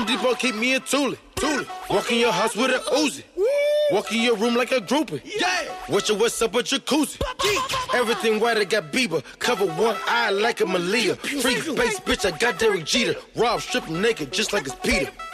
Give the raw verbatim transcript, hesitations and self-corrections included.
Home Depot keep me a Thule. Thule. Walk in your house with a Uzi. Walk in your room like a groupie. Yeah. What's your what's up with jacuzzi? Everything white, I got Bieber. Cover one eye like a Malia. Freak bass, bitch, I got Derek Jeter. Rob, strip him naked just like it's Peter.